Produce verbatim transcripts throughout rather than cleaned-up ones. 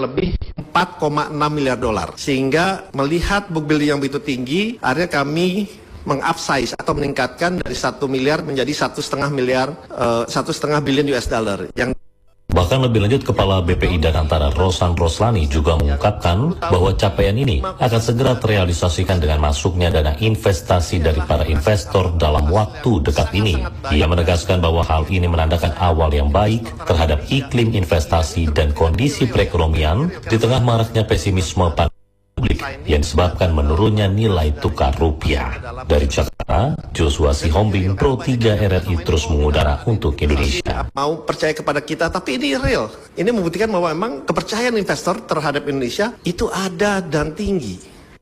lebih empat koma enam miliar dolar. Sehingga melihat book building yang begitu tinggi, akhirnya kami meng-upsize atau meningkatkan dari satu miliar menjadi satu setengah miliar, satu setengah billion U S dollar. Yang Bahkan lebih lanjut, Kepala B P I Danantara Rosan Roslani juga mengungkapkan bahwa capaian ini akan segera terrealisasikan dengan masuknya dana investasi dari para investor dalam waktu dekat ini. Ia menegaskan bahwa hal ini menandakan awal yang baik terhadap iklim investasi dan kondisi perekonomian di tengah maraknya pesimisme pada publik yang disebabkan menurunnya nilai tukar rupiah. Dari Jakarta, Joshua Sihombing, Pro tiga R R I terus mengudara untuk Indonesia. Mau percaya kepada kita, tapi ini real. Ini membuktikan bahwa memang kepercayaan investor terhadap Indonesia itu ada dan tinggi.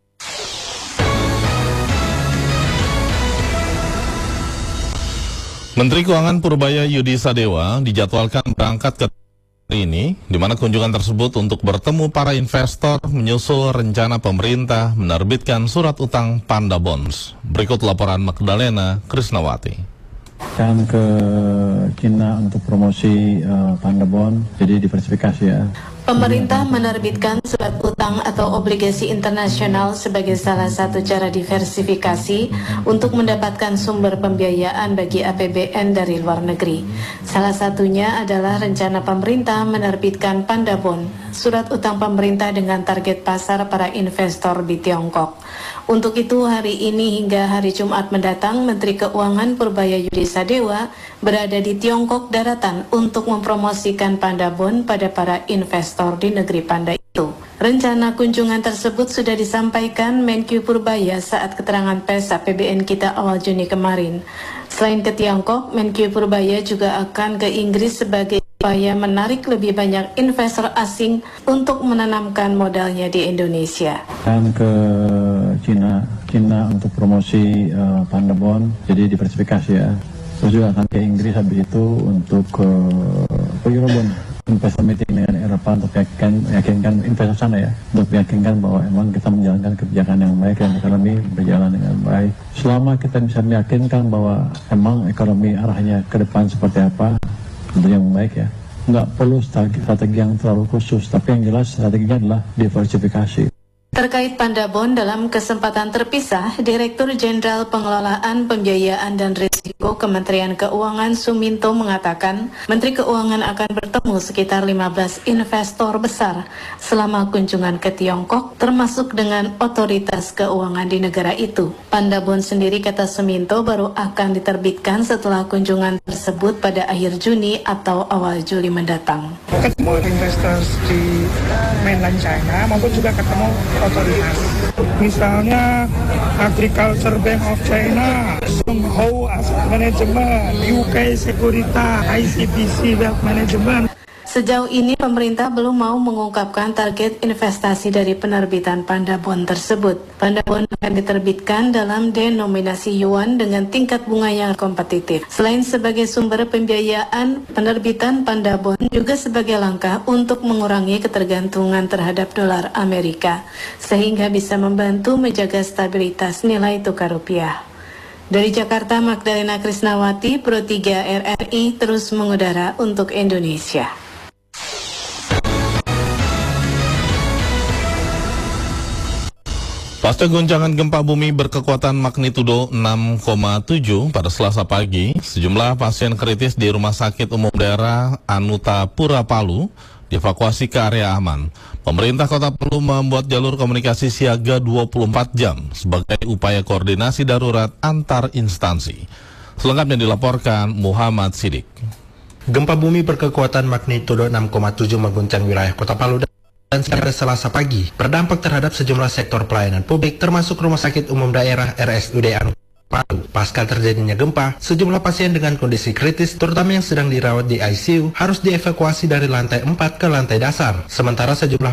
Menteri Keuangan Purbaya Yudi Sadewa dijadwalkan berangkat ke ini, di mana kunjungan tersebut untuk bertemu para investor menyusul rencana pemerintah menerbitkan surat utang Panda Bonds. Berikut laporan Magdalena Krisnawati. Akan ke Cina untuk promosi uh, Panda Bond, jadi diversifikasi ya. Pemerintah menerbitkan surat utang atau obligasi internasional sebagai salah satu cara diversifikasi untuk mendapatkan sumber pembiayaan bagi A P B N dari luar negeri. Salah satunya adalah rencana pemerintah menerbitkan Panda Bond, surat utang pemerintah dengan target pasar para investor di Tiongkok. Untuk itu, hari ini hingga hari Jumat mendatang, Menteri Keuangan Purbaya Yudi Sadewa berada di Tiongkok daratan untuk mempromosikan Panda Bond pada para investor di negeri Panda itu. Rencana kunjungan tersebut sudah disampaikan Menkyu Purbaya saat keterangan pers A P B N kita awal Juni kemarin. Selain ke Tiongkok, Menkyu Purbaya juga akan ke Inggris sebagai upaya menarik lebih banyak investor asing untuk menanamkan modalnya di Indonesia. Dan ke Cina, Cina untuk promosi uh, Panda Bond, jadi diversifikasi ya. Terus juga akan ke Inggris habis itu untuk ke, ke Eurobond, investor meeting dengan Eropa untuk meyakinkan, meyakinkan investor sana ya, untuk meyakinkan bahwa emang kita menjalankan kebijakan yang baik dan ekonomi berjalan dengan baik. Selama kita bisa meyakinkan bahwa emang ekonomi arahnya ke depan seperti apa, tentunya yang baik ya. Nggak perlu strategi, strategi yang terlalu khusus, tapi yang jelas strateginya adalah diversifikasi. Terkait Panda Bond, dalam kesempatan terpisah, Direktur Jenderal Pengelolaan Pembiayaan dan Risiko Kementerian Keuangan Suminto mengatakan Menteri Keuangan akan bertemu sekitar lima belas investor besar selama kunjungan ke Tiongkok, termasuk dengan otoritas keuangan di negara itu. Panda Bond sendiri, kata Suminto, baru akan diterbitkan setelah kunjungan tersebut pada akhir Juni atau awal Juli mendatang. Ketemu investor di mainland China maupun juga ketemu otoritas. Misalnya Agriculture Bank of China, Sungho Asset Management, U K Securitas, I C B C Wealth Management. Sejauh ini pemerintah belum mau mengungkapkan target investasi dari penerbitan Panda Bond tersebut. Panda Bond akan diterbitkan dalam denominasi yuan dengan tingkat bunga yang kompetitif. Selain sebagai sumber pembiayaan, penerbitan Panda Bond juga sebagai langkah untuk mengurangi ketergantungan terhadap dolar Amerika, sehingga bisa membantu menjaga stabilitas nilai tukar rupiah. Dari Jakarta, Magdalena Krisnawati, Pro tiga R R I terus mengudara untuk Indonesia. Pasca goncangan gempa bumi berkekuatan magnitudo enam koma tujuh pada Selasa pagi, sejumlah pasien kritis di Rumah Sakit Umum Daerah Anutapura Palu dievakuasi ke area aman. Pemerintah Kota Palu membuat jalur komunikasi siaga dua puluh empat jam sebagai upaya koordinasi darurat antar instansi. Selengkapnya dilaporkan Muhammad Sidik. Gempa bumi berkekuatan magnitudo enam koma tujuh mengguncang wilayah Kota Palu dan pada Selasa pagi berdampak terhadap sejumlah sektor pelayanan publik termasuk Rumah Sakit Umum Daerah R S U D Anutapura Palu. Pasca terjadinya gempa, sejumlah pasien dengan kondisi kritis terutama yang sedang dirawat di I C U harus dievakuasi dari lantai empat ke lantai dasar. Sementara sejumlah pasien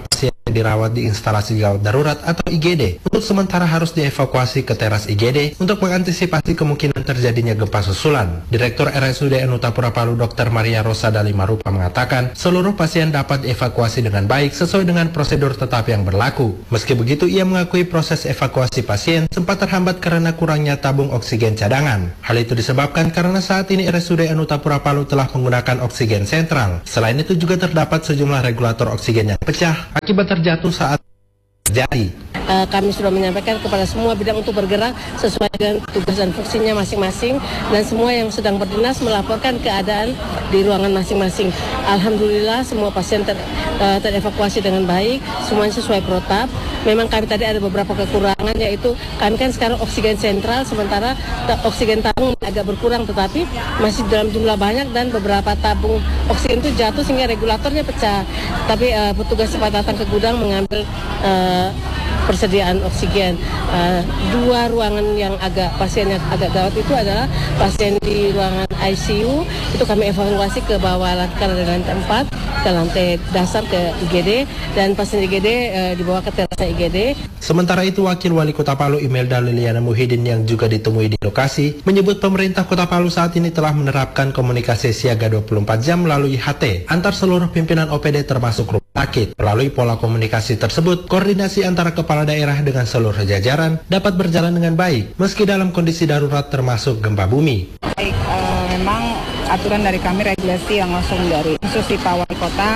dirawat di instalasi gawat darurat atau I G D untuk sementara harus dievakuasi ke teras I G D untuk mengantisipasi kemungkinan terjadinya gempa susulan. Direktur R S U D Anu Tapura Palu Dokter Maria Rosa Dalimarupa mengatakan seluruh pasien dapat dievakuasi dengan baik sesuai dengan prosedur tetap yang berlaku. Meski begitu, ia mengakui proses evakuasi pasien sempat terhambat karena kurangnya tabung oksigen cadangan. Hal itu disebabkan karena saat ini R S U D Anu Tapura Palu telah menggunakan oksigen sentral. Selain itu juga terdapat sejumlah regulator oksigen yang pecah akibat terjatuh saat terjadi. Uh, kami sudah menyampaikan kepada semua bidang untuk bergerak sesuai dengan tugas dan fungsinya masing-masing, dan semua yang sedang berdinas melaporkan keadaan di ruangan masing-masing. Alhamdulillah semua pasien ter, uh, terevakuasi dengan baik, semuanya sesuai protap. Memang kami tadi ada beberapa kekurangan, yaitu kami kan sekarang oksigen sentral, sementara oksigen tabung agak berkurang, tetapi masih dalam jumlah banyak dan beberapa tabung oksigen itu jatuh sehingga regulatornya pecah. Tapi uh, petugas cepat datang ke gudang mengambil uh, persediaan oksigen. Uh, dua ruangan yang agak pasien yang agak gawat itu adalah pasien di ruangan I C U, itu kami evakuasi ke bawah lantai lantai empat, ke lantai dasar ke I G D, dan pasien I G D uh, dibawa ke teras I G D. Sementara itu, Wakil Wali Kota Palu Imelda Liliana Muhyiddin yang juga ditemui di lokasi menyebut pemerintah Kota Palu saat ini telah menerapkan komunikasi siaga dua puluh empat jam melalui H T antar seluruh pimpinan O P D termasuk rumah sakit. Melalui pola komunikasi tersebut, koordinasi antara kepala daerah dengan seluruh jajaran dapat berjalan dengan baik meski dalam kondisi darurat termasuk gempa bumi. Baik, uh, memang aturan dari kami, regulasi yang langsung dari instruksi Pak Wali Kota,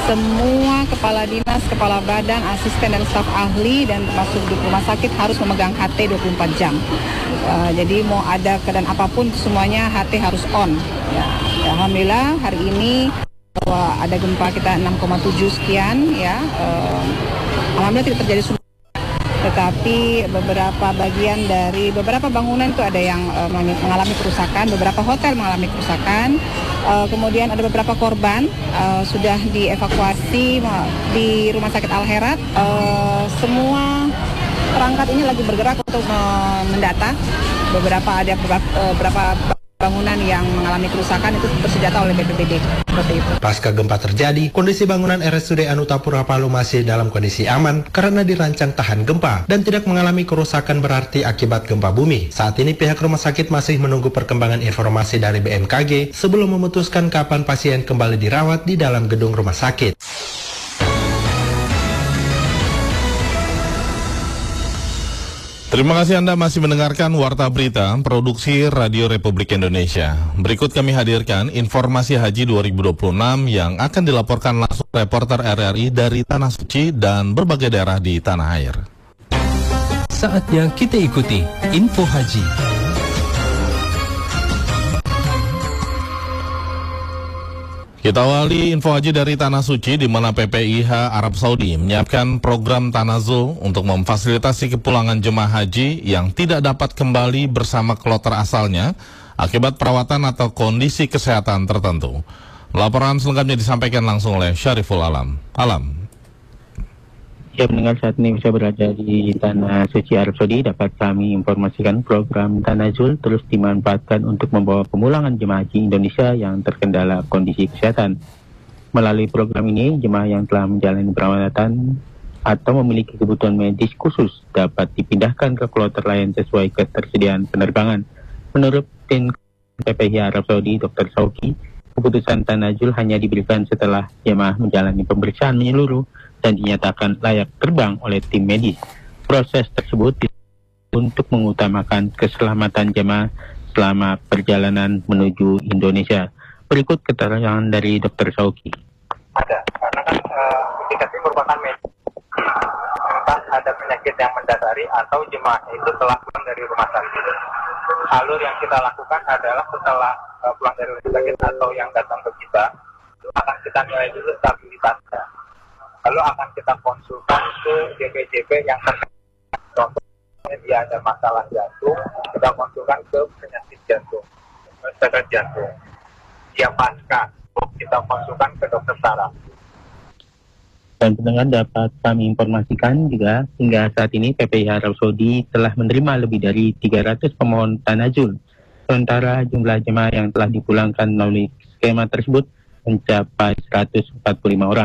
semua kepala dinas, kepala badan, asisten dan staf ahli dan termasuk di rumah sakit harus memegang H T dua puluh empat jam. Uh, jadi mau ada keadaan apapun semuanya H T harus on. Ya, alhamdulillah hari ini bahwa ada gempa kita enam koma tujuh sekian ya. Uh, alhamdulillah tidak terjadi tsunami. Tetapi beberapa bagian dari beberapa bangunan itu ada yang uh, mengalami kerusakan, beberapa hotel mengalami kerusakan, uh, kemudian ada beberapa korban uh, sudah dievakuasi di Rumah Sakit Al-Herat. Uh, semua perangkat ini lagi bergerak untuk uh, mendata beberapa ada beberapa, uh, beberapa bangunan yang mengalami kerusakan itu bersenjata oleh B P B D. Seperti itu. Pasca gempa terjadi, kondisi bangunan R S U D Anu Tapura Palu masih dalam kondisi aman karena dirancang tahan gempa dan tidak mengalami kerusakan berarti akibat gempa bumi. Saat ini pihak rumah sakit masih menunggu perkembangan informasi dari B M K G sebelum memutuskan kapan pasien kembali dirawat di dalam gedung rumah sakit. Terima kasih Anda masih mendengarkan Warta Berita Produksi Radio Republik Indonesia. Berikut kami hadirkan informasi Haji dua ribu dua puluh enam yang akan dilaporkan langsung reporter R R I dari Tanah Suci dan berbagai daerah di tanah air. Saatnya kita ikuti Info Haji. Kita awali info haji dari Tanah Suci, di mana P P I H Arab Saudi menyiapkan program Tanazul untuk memfasilitasi kepulangan jemaah haji yang tidak dapat kembali bersama kloter asalnya akibat perawatan atau kondisi kesehatan tertentu. Laporan selengkapnya disampaikan langsung oleh Syariful Alam. Alam. Ya, mendengar saat ini bisa berada di Tanah Suci Arab Saudi, dapat kami informasikan program Tanazul terus dimanfaatkan untuk membawa pemulangan jemaah haji Indonesia yang terkendala kondisi kesehatan. Melalui program ini, jemaah yang telah menjalani perawatan atau memiliki kebutuhan medis khusus dapat dipindahkan ke kloter lain sesuai ketersediaan penerbangan. Menurut tim P P I Arab Saudi, Dokter Sauki, keputusan Tanazul hanya diberikan setelah jemaah menjalani pemeriksaan menyeluruh dan dinyatakan layak terbang oleh tim medis. Proses tersebut untuk mengutamakan keselamatan jemaah selama perjalanan menuju Indonesia. Berikut keterangan dari Dokter Sauki. Ada, karena kan uh, ketika ini merupakan medis, entah ada penyakit yang mendasari atau jemaah itu telah pulang dari rumah sakit. Alur yang kita lakukan adalah setelah uh, pulang dari rumah sakit atau yang datang ke kita, itu akan kita nilai dulu stabilitasnya. Lalu akan kita konsultan ke J P J P yang terkait. Contohnya dia ada masalah jantung, kita konsulkan ke penyakit jantung, sakit jantung. Dia pasca, kita konsulkan ke dokter saraf. Dan pendengar dapat kami informasikan juga hingga saat ini P P I Arab Saudi telah menerima lebih dari tiga ratus pemohon Tanazul. Sementara jumlah jemaah yang telah dipulangkan melalui skema tersebut mencapai seratus empat puluh lima orang. P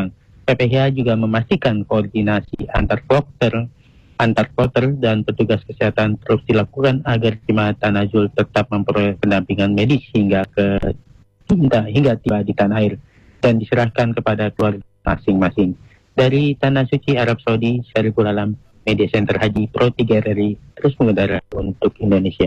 P P H juga memastikan koordinasi antar kloter, antar kloter dan petugas kesehatan terus dilakukan agar jemaah Tanazul tetap memperoleh pendampingan medis hingga ke hingga, hingga tiba di tanah air dan diserahkan kepada keluarga masing-masing. Dari Tanah Suci Arab Saudi, Syariful Alam, Media Center Haji Pro tiga R I terus mengudara untuk Indonesia.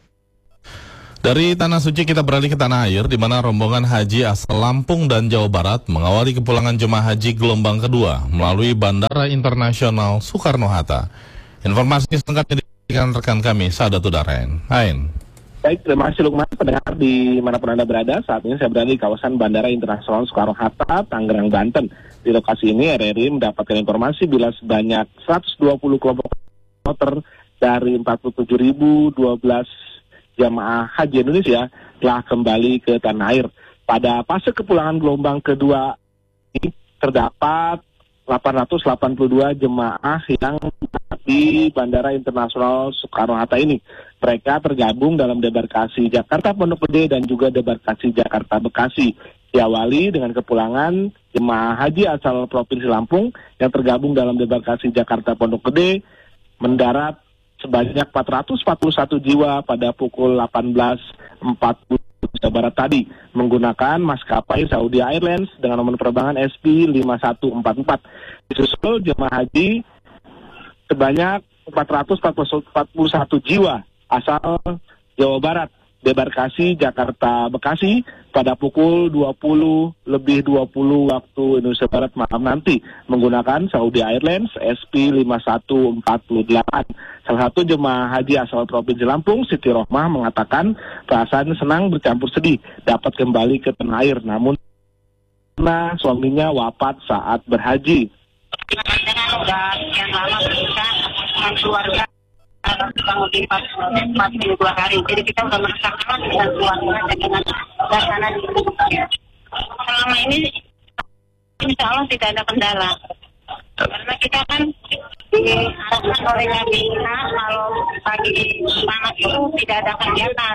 Dari Tanah Suci kita beralih ke tanah air, di mana rombongan haji asal Lampung dan Jawa Barat mengawali kepulangan jemaah haji gelombang kedua melalui Bandara Internasional Soekarno-Hatta. Informasi selengkapnya diberikan rekan kami Sadatul Darain. Ain. Baik, terima kasih Lukman. Pendengar di manapun Anda berada, saat ini saya berada di kawasan Bandara Internasional Soekarno-Hatta, Tangerang, Banten. Di lokasi ini R R I mendapatkan informasi bila sebanyak seratus dua puluh kelompok kloter dari empat puluh tujuh ribu dua belas jamaah haji Indonesia telah kembali ke tanah air. Pada fase kepulangan gelombang kedua ini terdapat delapan ratus delapan puluh dua jemaah yang di Bandara Internasional Soekarno-Hatta ini. Mereka tergabung dalam debarkasi Jakarta Pondok Gede dan juga debarkasi Jakarta Bekasi. Diawali dengan kepulangan jemaah haji asal Provinsi Lampung yang tergabung dalam debarkasi Jakarta Pondok Gede mendarat sebanyak empat ratus empat puluh satu jiwa pada pukul delapan belas empat puluh Indonesia Barat tadi menggunakan maskapai Saudi Airlines dengan nomor penerbangan S P lima satu empat empat. Disusul jemaah haji sebanyak empat ratus empat puluh satu jiwa asal Jawa Barat debarkasi Jakarta Bekasi pada pukul dua puluh lebih dua puluh waktu Indonesia Barat malam nanti menggunakan Saudi Airlines S P lima satu empat delapan. Salah satu jemaah haji asal Provinsi Lampung, Siti Rohmah, mengatakan perasaan senang bercampur sedih dapat kembali ke tanah air, namun karena suaminya wafat saat berhaji. Sudah sekian lama berpisah dengan keluarga kurang lebih empat puluh dua hari, jadi kita sudah merasakan dengan keluarga dan dengan suasana di Indonesia. Selama ini insya Allah tidak ada kendala, karena kita kan diarahkan oleh Madinah kalau pagi panas itu tidak ada kegiatan.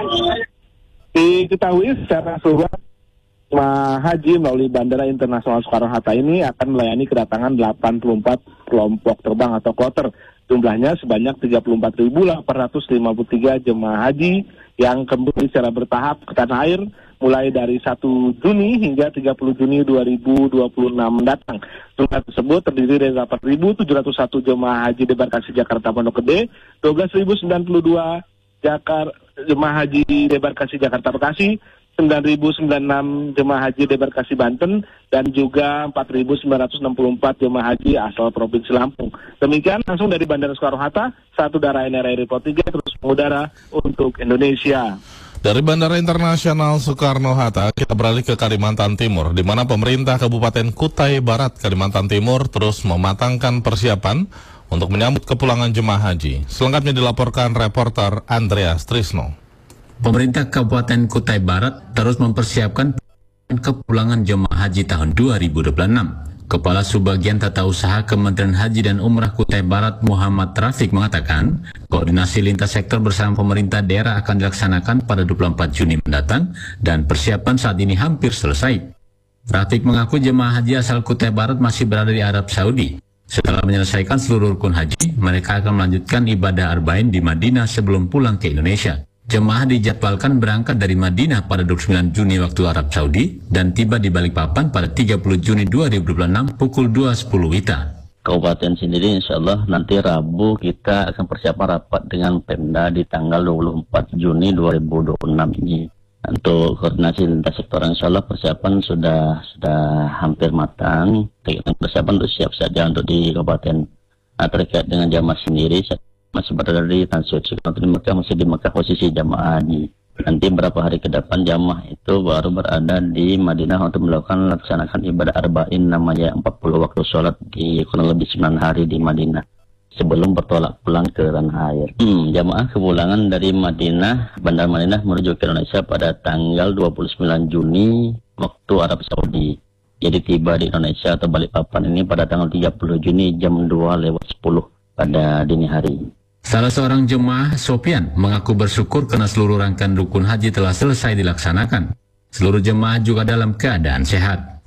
Diketahui secara keseluruhan jemaah haji melalui Bandara Internasional Soekarno-Hatta ini akan melayani kedatangan delapan puluh empat kelompok terbang atau kloter. Jumlahnya sebanyak tiga puluh empat ribu delapan ratus lima puluh tiga jemaah haji yang kembali secara bertahap ke tanah air mulai dari satu Juni hingga tiga puluh Juni dua ribu dua puluh enam mendatang. Jumlah tersebut terdiri dari delapan ribu tujuh ratus satu jemaah haji debarkasi Jakarta Pondok Gede, dua belas ribu sembilan puluh dua Jakar, jemaah haji debarkasi Jakarta Bekasi, sembilan ribu sembilan puluh enam jemaah haji debarkasi Banten, dan juga empat ribu sembilan ratus enam puluh empat jemaah haji asal Provinsi Lampung. Demikian langsung dari Bandara Soekarno-Hatta, satu Darain R R I Pro tiga terus mengudara untuk Indonesia. Dari Bandara Internasional Soekarno-Hatta, kita beralih ke Kalimantan Timur, di mana pemerintah Kabupaten Kutai Barat, Kalimantan Timur terus mematangkan persiapan untuk menyambut kepulangan jemaah haji. Selengkapnya dilaporkan reporter Andreas Trisno. Pemerintah Kabupaten Kutai Barat terus mempersiapkan kepulangan jemaah haji tahun dua ribu dua puluh enam. Kepala Subbagian Tata Usaha Kementerian Haji dan Umrah Kutai Barat Muhammad Rafiq mengatakan, koordinasi lintas sektor bersama pemerintah daerah akan dilaksanakan pada dua puluh empat Juni mendatang dan persiapan saat ini hampir selesai. Rafiq mengaku jemaah haji asal Kutai Barat masih berada di Arab Saudi. Setelah menyelesaikan seluruh rukun haji, mereka akan melanjutkan ibadah Arba'in di Madinah sebelum pulang ke Indonesia. Jemaah dijadwalkan berangkat dari Madinah pada dua puluh sembilan Juni waktu Arab Saudi dan tiba di Balikpapan pada tiga puluh Juni dua ribu dua puluh enam pukul dua sepuluh W I T A. Kabupaten sendiri insya Allah nanti Rabu kita akan persiapan rapat dengan Pemda di tanggal dua puluh empat Juni dua ribu dua puluh enam ini. Untuk koordinasi lintas sektor insya Allah persiapan sudah sudah hampir matang. Persiapan untuk siap saja untuk di Kabupaten. Nah, terkait dengan jamaah sendiri masih berada di Tanah Suci. Kalau di Mekah masih di Mekah posisi jamaah haji. Nanti beberapa hari ke depan jamaah itu baru berada di Madinah untuk melakukan laksanakan ibadah Arba'in namanya empat puluh waktu sholat di kurang lebih sembilan hari di Madinah sebelum bertolak pulang ke tanah air. Hmm, jamaah kepulangan dari Madinah, Bandar Madinah menuju ke Indonesia pada tanggal dua puluh sembilan Juni waktu Arab Saudi. Jadi tiba di Indonesia atau Balikpapan ini pada tanggal tiga puluh Juni jam dua lewat sepuluh pada dini hari. Salah seorang jemaah, Sopian, mengaku bersyukur karena seluruh rangkaian rukun haji telah selesai dilaksanakan. Seluruh jemaah juga dalam keadaan sehat.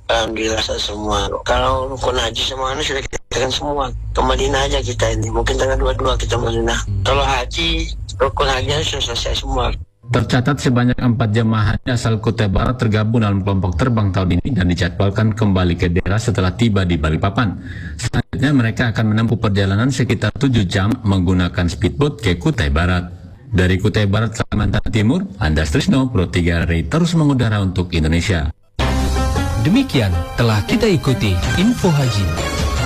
Alhamdulillah semua. Kalau rukun haji sama anu sudah kita kan semua. Ke Madinah aja kita ini. Mungkin tanggal dua puluh dua kita Madinah. Kalau haji, rukun haji sudah selesai semua. Tercatat sebanyak empat jemaah haji asal Kutai Barat tergabung dalam kelompok terbang tahun ini dan dijadwalkan kembali ke daerah setelah tiba di Balikpapan. Selanjutnya mereka akan menempuh perjalanan sekitar tujuh jam menggunakan speedboat ke Kutai Barat. Dari Kutai Barat, Kalimantan Timur, Andas Trisno, Pro tiga R I terus mengudara untuk Indonesia. Demikian telah kita ikuti Info Haji.